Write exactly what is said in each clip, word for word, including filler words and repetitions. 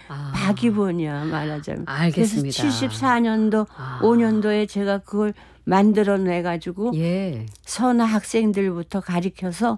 아. 박이본이야 말하자면. 알겠습니다. 그래서 칠십사 년도 아. 오 년도에 제가 그걸 만들어내 가지고 예. 선화 학생들부터 가르쳐서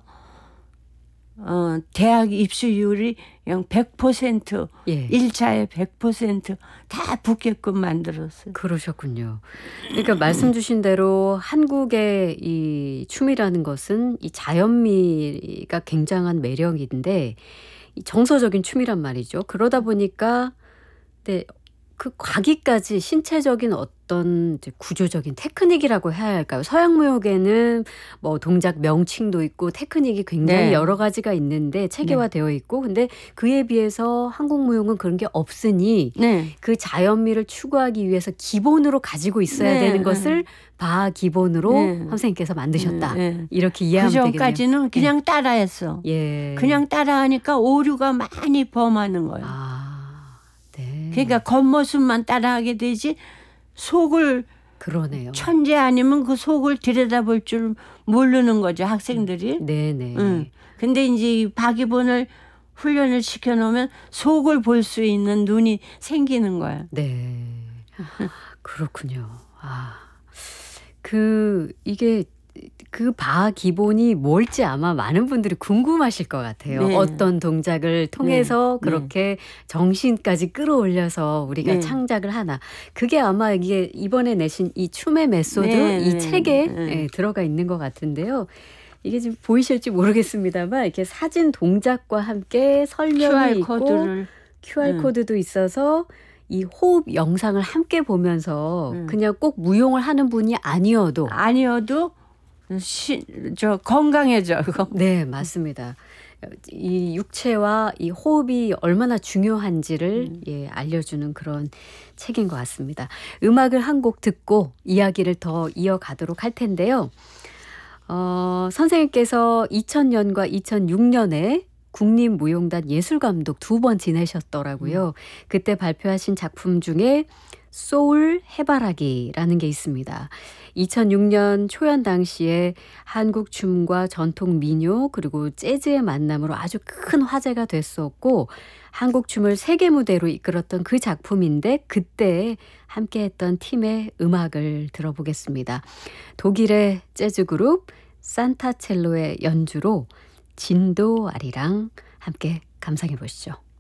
어, 대학 입시율이 그냥 백 퍼센트 예. 일 차에 백 퍼센트 다 붙게끔 만들었어요. 그러셨군요. 그러니까 말씀 주신 대로 한국의 이 춤이라는 것은 이 자연미가 굉장한 매력인데 이 정서적인 춤이란 말이죠. 그러다 보니까 네, 그 과기까지 신체적인 어떤 이제 구조적인 테크닉이라고 해야 할까요? 서양 무용에는 뭐 동작 명칭도 있고 테크닉이 굉장히 네. 여러 가지가 있는데 체계화되어 있고 근데 그에 비해서 한국 무용은 그런 게 없으니 네. 그 자연미를 추구하기 위해서 기본으로 가지고 있어야 네. 되는 것을 바 기본으로 네. 선생님께서 만드셨다. 네. 네. 이렇게 그 이해하면 되겠네요. 전까지는 그냥 따라했어. 예. 그냥 따라하니까 오류가 많이 범하는 거예요. 아, 네. 그러니까 겉모습만 따라하게 되지 속을 그러네요. 천재 아니면 그 속을 들여다볼 줄 모르는 거죠 학생들이. 네네. 응. 근데 이제 이 박이본을 훈련을 시켜놓으면 속을 볼 수 있는 눈이 생기는 거야. 네. 그렇군요. 아, 그 이게 그 바 기본이 뭘지 아마 많은 분들이 궁금하실 것 같아요. 네. 어떤 동작을 통해서 네. 그렇게 정신까지 끌어올려서 우리가 네. 창작을 하나. 그게 아마 이게 이번에 내신 이 춤의 메소드 네, 이 네, 책에 네. 예, 들어가 있는 것 같은데요. 이게 지금 보이실지 모르겠습니다만 이렇게 사진 동작과 함께 설명이 큐알 있고 코드를 큐알 코드도 있어서 이 호흡 영상을 함께 보면서 음. 그냥 꼭 무용을 하는 분이 아니어도 아니어도 시, 저 건강해져. 네, 맞습니다. 이 육체와 이 호흡이 얼마나 중요한지를 음. 예, 알려주는 그런 책인 것 같습니다. 음악을 한 곡 듣고 이야기를 더 이어가도록 할 텐데요. 어, 선생님께서 이천 년과 이천육 년에 국립무용단 예술감독 두 번 지내셨더라고요. 음. 그때 발표하신 작품 중에 소울 해바라기라는 게 있습니다. 이천육 년 초연 당시에 한국 춤과 전통 민요 그리고 재즈의 만남으로 아주 큰 화제가 됐었고 한국 춤을 세계 무대로 이끌었던 그 작품인데 그때 함께했던 팀의 음악을 들어보겠습니다. 독일의 재즈 그룹 산타첼로의 연주로 진도 아리랑 함께 감상해 보시죠.